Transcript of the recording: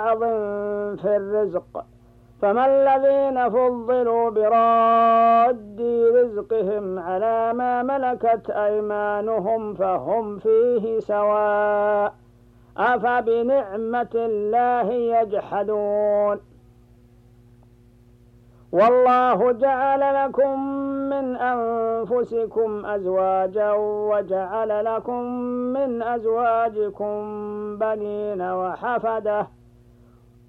بعض في الرزق، فما الذين فضلوا براد رزقهم على ما ملكت أيمانهم فهم فيه سواء، أفبنعمة الله يجحدون. والله جعل لكم من أنفسكم أزواجا وجعل لكم من أزواجكم بنين وحفدة